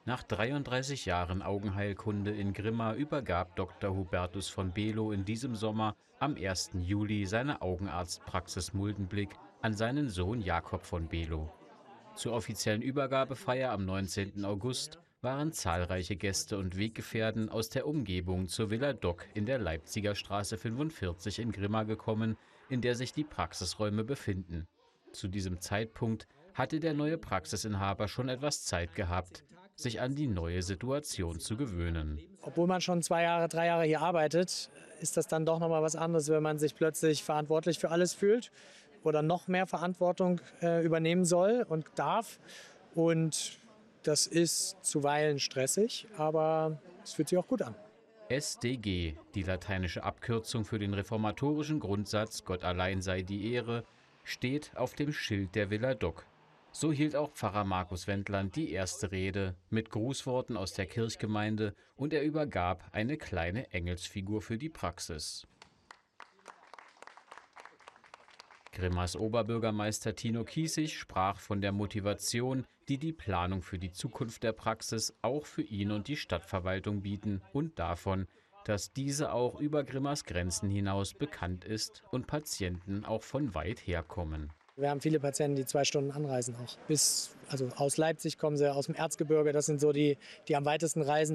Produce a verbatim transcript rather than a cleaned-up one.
Nach dreiunddreißig Jahren Augenheilkunde in Grimma übergab Doktor Hubertus von Below in diesem Sommer am ersten Juli seine Augenarztpraxis Muldenblick an seinen Sohn Jakob von Below. Zur offiziellen Übergabefeier am neunzehnten August waren zahlreiche Gäste und Weggefährten aus der Umgebung zur Villa Dock in der Leipziger Straße fünfundvierzig in Grimma gekommen, in der sich die Praxisräume befinden. Zu diesem Zeitpunkt hatte der neue Praxisinhaber schon etwas Zeit gehabt, sich an die neue Situation zu gewöhnen. Obwohl man schon zwei Jahre, drei Jahre hier arbeitet, ist das dann doch noch mal was anderes, wenn man sich plötzlich verantwortlich für alles fühlt oder noch mehr Verantwortung äh, übernehmen soll und darf. Und das ist zuweilen stressig, aber es fühlt sich auch gut an. S D G, die lateinische Abkürzung für den reformatorischen Grundsatz Gott allein sei die Ehre, steht auf dem Schild der Villa Dock. So hielt auch Pfarrer Markus Wendland die erste Rede mit Grußworten aus der Kirchgemeinde und er übergab eine kleine Engelsfigur für die Praxis. Grimmas Oberbürgermeister Tino Kiesig sprach von der Motivation, die die Planung für die Zukunft der Praxis auch für ihn und die Stadtverwaltung bieten und davon, dass diese auch über Grimmas Grenzen hinaus bekannt ist und Patienten auch von weit herkommen. Wir haben viele Patienten, die zwei Stunden anreisen auch. Bis, also aus Leipzig kommen sie, aus dem Erzgebirge, das sind so die, die am weitesten reisen.